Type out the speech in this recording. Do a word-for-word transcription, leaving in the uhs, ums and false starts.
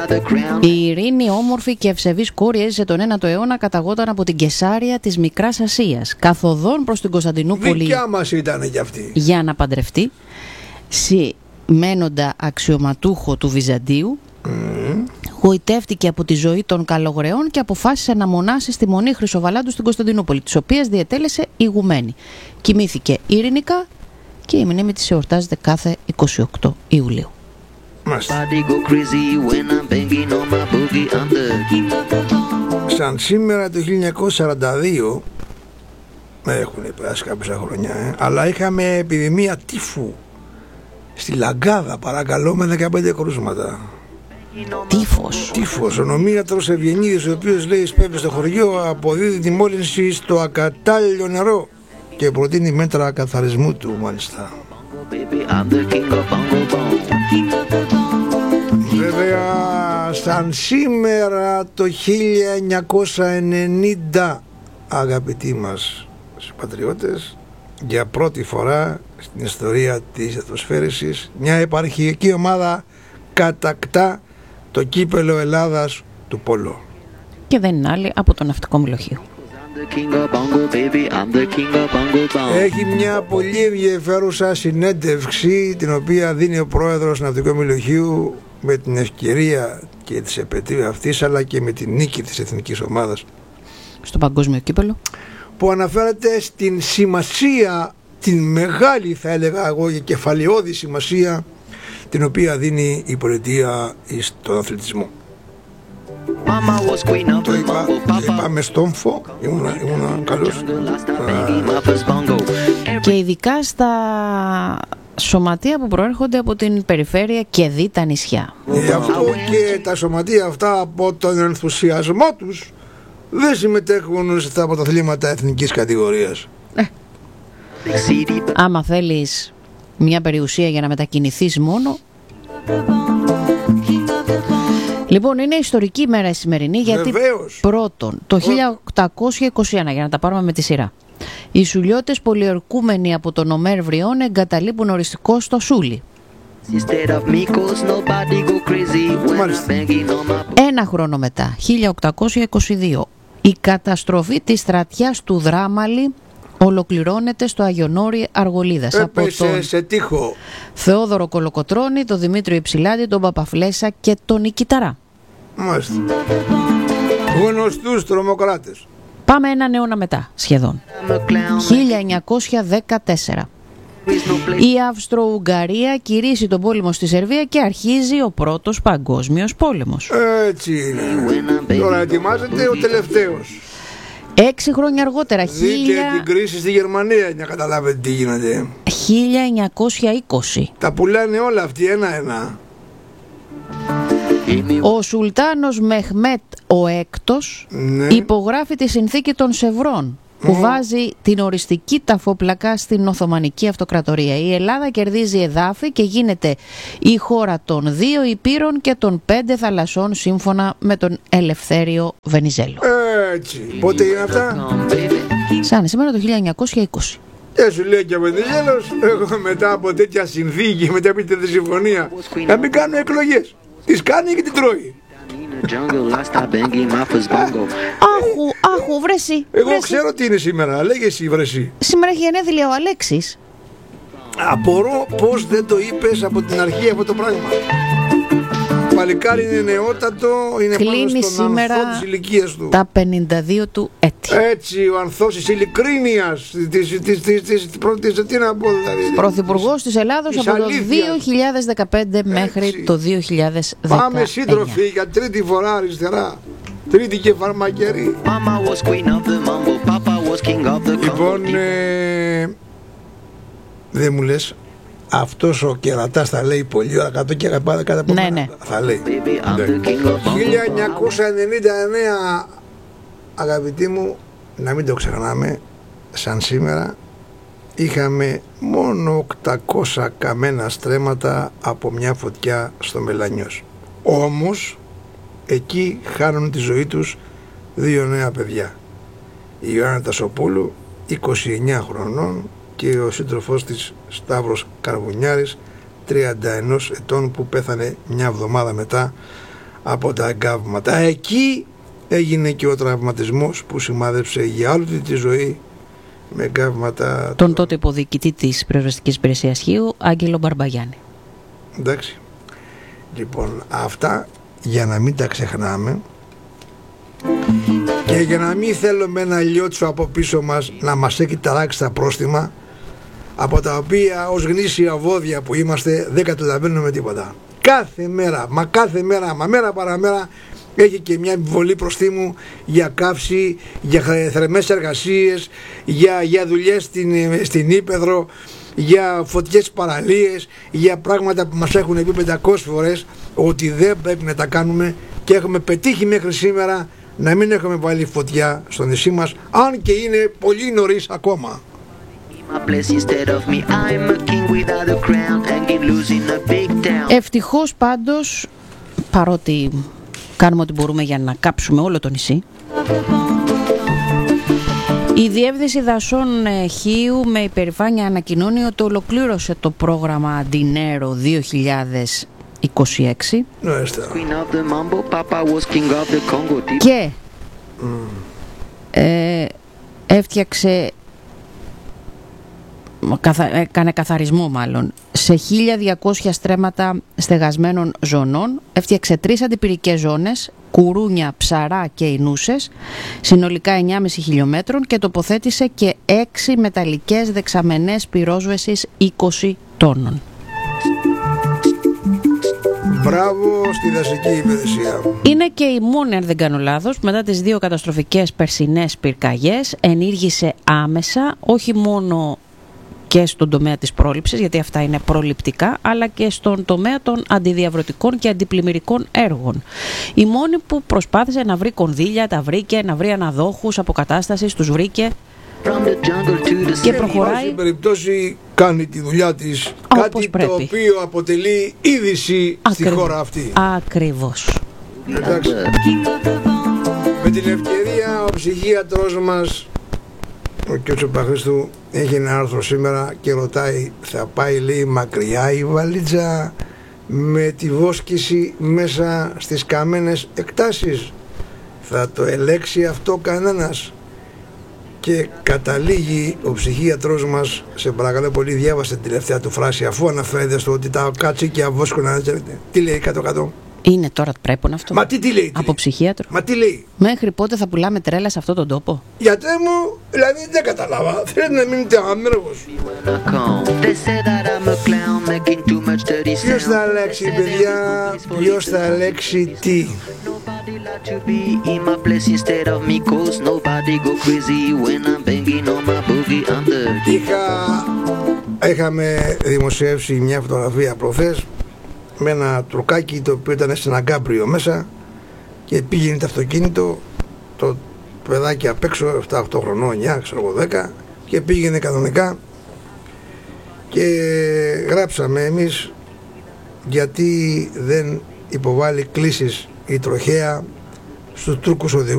Η Ειρήνη, όμορφη και ευσεβής κόρη, έζησε τον ένατο αιώνα, καταγόταν από την Κεσάρια της Μικράς Ασίας. Καθοδόν προς την Κωνσταντινούπολη, δικιά μας ήταν κι αυτή, για να παντρευτεί, σημαίνοντα αξιωματούχο του Βυζαντίου, mm. γοητεύτηκε από τη ζωή των καλογρεών και αποφάσισε να μονάσει στη Μονή Χρυσοβαλάντου στην Κωνσταντινούπολη, της οποίας διετέλεσε ηγουμένη. Κοιμήθηκε ειρηνικά και η μνήμη της εορτάζεται κάθε εικοστή ογδόη Ιουλίου. Σαν σήμερα το χίλια εννιακόσια σαράντα δύο, έχουν περάσει κάποια χρόνια, ε, αλλά είχαμε επιδημία τύφου στη Λαγκάδα, παρακαλώ, με δεκαπέντε κρούσματα. Τύφος. Τύφος. Ο νομίατρος Ευγενίδης, ο οποίος λέει σπέβει στο χωριό, αποδίδει τη μόλυνση στο ακατάλληλο νερό και προτείνει μέτρα καθαρισμού του, μάλιστα. Βέβαια, σαν σήμερα το χίλια εννιακόσια ενενήντα, αγαπητοί μας πατριώτες, για πρώτη φορά στην ιστορία της ατμοσφαίρησης, μια επαρχιακή ομάδα κατακτά το κύπελο Ελλάδας του Πόλο. Και δεν είναι άλλη από το ναυτικό Μυλοχείο. Έχει μια πολύ ενδιαφέρουσα συνέντευξη, την οποία δίνει ο πρόεδρος του Ναυτικού Μυλοχείου με την ευκαιρία και της επετείου αυτής, αλλά και με την νίκη της εθνικής ομάδας στο παγκόσμιο κύπελο, που αναφέρεται στην σημασία, την μεγάλη, θα έλεγα εγώ, και κεφαλαιώδη σημασία, την οποία δίνει η πολιτεία στον αθλητισμό. Το είπα, είπα με στόμφο, ήμουνα, ήμουνα καλός. Και ειδικά στα σωματεία που προέρχονται από την περιφέρεια και δι τα νησιά. Γι' αυτό και τα σωματεία αυτά, από τον ενθουσιασμό τους, δεν συμμετέχουν στα πρωταθλήματα εθνικής κατηγορίας. Ε. Άμα θέλεις μια περιουσία για να μετακινηθείς μόνο. Λοιπόν, είναι ιστορική ημέρα η σημερινή, γιατί βεβαίως, πρώτον, το χίλια οκτακόσια είκοσι ένα, για να τα πάρουμε με τη σειρά, οι Σουλιώτες, πολιορκούμενοι από τον Ομέρ Βριών, εγκαταλείπουν οριστικώς το Σούλι. Ένα χρόνο μετά, χίλια οκτακόσια είκοσι δύο, η καταστροφή της στρατιάς του Δράμαλη ολοκληρώνεται στο Αγιονόρι Αργολίδας. Έπεσε από τον σε τείχο Θεόδωρο Κολοκοτρώνη, τον Δημήτριο Υψηλάτη, τον Παπαφλέσσα και τον Νικηταρά. Μάλιστα. Γνωστούς τρομοκράτες. Πάμε έναν αιώνα μετά, σχεδόν. χίλια εννιακόσια δεκατέσσερα. Η Αυστρο-Ουγγαρία κηρύσσει τον πόλεμο στη Σερβία και αρχίζει ο πρώτος παγκόσμιος πόλεμος. Έτσι είναι. Τώρα ετοιμάζεται ο τελευταίος. Έξι χρόνια αργότερα, Δείτε χίλια... την κρίση στη Γερμανία για να καταλάβετε τι γίνεται. χίλια εννιακόσια είκοσι. Τα πουλάνε όλα αυτοί ένα-ένα. Ο Σουλτάνος Μεχμέτ ο Έκτος, ναι, υπογράφει τη συνθήκη των Σευρών, που oh. βάζει την οριστική ταφοπλακά στην Οθωμανική Αυτοκρατορία. Η Ελλάδα κερδίζει εδάφη και γίνεται η χώρα των δύο υπήρων και των πέντε θαλασσών, σύμφωνα με τον Ελευθέριο Βενιζέλο. Έτσι. Πότε είναι αυτά? Σαν σήμερα το χίλια εννιακόσια είκοσι. Και σου λέει και ο Βενιζέλος, εγώ μετά από τέτοια συνθήκη, μετά από τη συμφωνία, να μην κάνουν εκλογές. Τις κάνει και την τρώει. Άχου, άχου, βρεσί. Εγώ βρεσί. Ξέρω τι είναι σήμερα, λέγε εσύ βρεσί. Σήμερα έχει γενέθλια ο Αλέξης. Απορώ πως δεν το είπες από την αρχή αυτό το πράγμα. Παλικάρι είναι νεότατο, είναι κλείνει πάνω στον σήμερα ανθό της ηλικίας του. Τα πενήντα δύο του έτη. Έτσι, ο ανθός της ειλικρίνειας, της, της, της, της, της, τι να πω δηλαδή. Πρωθυπουργός της Ελλάδος από το δύο χιλιάδες δεκαπέντε μέχρι έτσι. Το δύο χιλιάδες δεκαεννιά. Πάμε σύντροφοι για τρίτη φορά αριστερά. Τρίτη και φαρμακερή. Λοιπόν, ε, δεν μου λες, αυτός ο κερατάς θα λέει πολλή ώρα κάτω και κάτω κάτω από ναι, μένα, ναι. θα λέει. χίλια εννιακόσια ενενήντα εννέα, αγαπητοί μου, να μην το ξεχνάμε, σαν σήμερα είχαμε μόνο οκτακόσια καμένα στρέμματα από μια φωτιά στο Μελανιός. Όμως εκεί χάνουν τη ζωή τους δύο νέα παιδιά, η Ιωάννα Τασοπούλου, είκοσι εννέα χρονών, και ο σύντροφός της Σταύρος Καρβουνιάρης, τριάντα ένα ετών, που πέθανε μια εβδομάδα μετά από τα εγκάβματα. Εκεί έγινε και ο τραυματισμός που σημάδεψε για όλη τη ζωή με εγκάβματα. Τον τότε υποδιοικητή της Πυροσβεστικής Υπηρεσίας Χίου, Άγγελο Μπαρμπαγιάννη. Εντάξει. Λοιπόν, αυτά για να μην τα ξεχνάμε και για να μην θέλουμε ένα λιότσο από πίσω μας να μας έχει ταράξει τα πρόστιμα, από τα οποία ως γνήσια βόδια που είμαστε δεν καταλαβαίνουμε τίποτα. Κάθε μέρα, μα κάθε μέρα, μα μέρα παραμέρα έχει και μια επιβολή προστίμου για καύση, για θερμές εργασίες, για, για δουλειές στην, στην Ύπεδρο, για φωτιές παραλίες, για πράγματα που μας έχουν πει πεντακόσιες φορές ότι δεν πρέπει να τα κάνουμε, και έχουμε πετύχει μέχρι σήμερα να μην έχουμε βάλει φωτιά στο νησί μας, αν και είναι πολύ νωρίς ακόμα. Ευτυχώς πάντως, παρότι κάνουμε ό,τι μπορούμε για να κάψουμε όλο το νησί, η Διεύθυνση Δασών Χίου με υπερηφάνεια ανακοινώνει ότι ολοκλήρωσε το πρόγραμμα Dinero δύο χιλιάδες είκοσι έξι και mm. ε, έφτιαξε καθα, έκανε καθαρισμό μάλλον σε χίλια διακόσια στρέμματα στεγασμένων ζωνών, έφτιαξε τρεις αντιπυρικές ζώνες, Κουρούνια, Ψαρά και Ινούσες, συνολικά εννιά κόμμα πέντε χιλιόμετρων, και τοποθέτησε και έξι μεταλλικές δεξαμενές πυρόσβεσης είκοσι τόνων. Μπράβο στη δασική υπηρεσία. Είναι και η μόνη, αν δεν κάνω λάθος, μετά τις δύο καταστροφικές περσινές πυρκαγιές ενήργησε άμεσα, όχι μόνο και στον τομέα της πρόληψης, γιατί αυτά είναι προληπτικά, αλλά και στον τομέα των αντιδιαβρωτικών και αντιπλημμυρικών έργων. Η μόνη που προσπάθησε να βρει κονδύλια, τα βρήκε, να βρει αναδόχους αποκατάστασης, τους βρήκε και προχωράει. Στην περιπτώσει κάνει τη δουλειά της, κάτι πρέπει. Το οποίο αποτελεί είδηση στη χώρα αυτή. Ακριβώς. Εντάξει. Με την ευκαιρία, ο ψυχίατρος μας, ο κ. Παχρίστου, έχει ένα άρθρο σήμερα και ρωτάει, θα πάει, λέει, μακριά η βαλίτσα με τη βόσκηση μέσα στις καμένες εκτάσεις? Θα το ελέξει αυτό κανένας? Και καταλήγει ο ψυχίατρος μας, σε παρακαλώ πολύ, διάβασε την τελευταία του φράση, αφού αναφέρεται στο ότι τα κατσίκια βόσκουν. Τι λέει κάτω-κάτω? Είναι τώρα πρέπον αυτό? Μα τι, τι λέει? Τι από λέει? ψυχίατρο? Μα τι λέει? Μέχρι πότε θα πουλάμε τρέλα σε αυτόν τον τόπο? Γιατρέ μου, δηλαδή δεν καταλάβα. Θέλετε να μείνετε αμέργος? Ποιος θα αλλάξει, παιδιά? Ποιος θα αλλάξει τι? Είχα, είχαμε δημοσιεύσει μια φωτογραφία προχθές με ένα τρουκάκι το οποίο ήταν σε ένα γκάμπριο μέσα και πήγαινε το αυτοκίνητο, το παιδάκι απ' έξω, επτά οκτώ χρονών, εννιά, ξέρω εγώ, δέκα, και πήγαινε κανονικά, και γράψαμε εμείς γιατί δεν υποβάλλει κλήσεις η τροχέα στους Τούρκους οδηγούς.